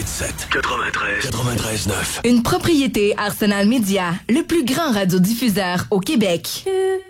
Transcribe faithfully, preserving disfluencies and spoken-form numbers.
huit sept, quatre-vingt-treize, quatre-vingt-treize neuf. Une propriété Arsenal Média, le plus grand radiodiffuseur au Québec.